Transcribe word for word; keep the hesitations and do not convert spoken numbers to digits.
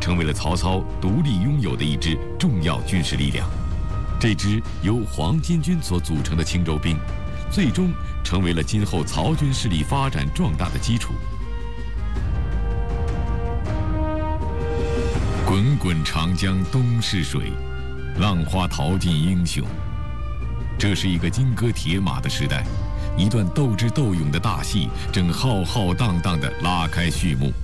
成为了曹操独立拥有的一支重要军事力量。这支由黄巾军所组成的青州兵，最终成为了今后曹军势力发展壮大的基础。滚滚长江东逝水，浪花淘尽英雄。这是一个金戈铁马的时代，一段斗智斗勇的大戏正浩浩荡荡地拉开序幕。